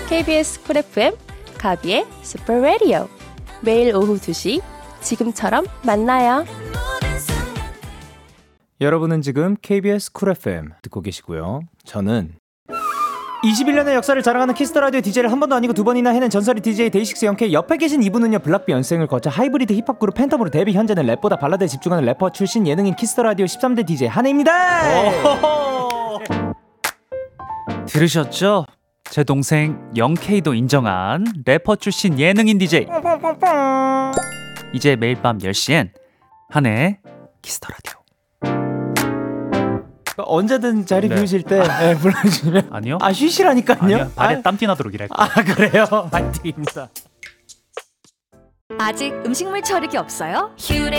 KBS 쿨 FM 가비의 슈퍼 라디오. 매일 오후 2시 지금처럼 만나요. 여러분은 지금 KBS 쿨 FM 듣고 계시고요. 저는 21년의 역사를 자랑하는 키스터라디오 DJ를 한 번도 아니고 두 번이나 해낸 전설의 DJ 데이식스 영케이. 옆에 계신 이분은요, 블락비 연생을 거쳐 하이브리드 힙합 그룹 팬텀으로 데뷔. 현재는 랩보다 발라드에 집중하는 래퍼 출신 예능인 키스터라디오 13대 DJ 한혜입니다. 들으셨죠? 제 동생 영케이도 인정한 래퍼 출신 예능인 DJ. 이제 매일 밤 10시엔 한혜의 키스터라디오. 언제든 자리 네. 비우실 때 불러주시면. 아니요? 쉬시라니까요. 아니요, 발에 땀띠 나도록 일할 거예요. 그래요? 파이팅입니다. 아직 음식물 처리기 없어요? 휴대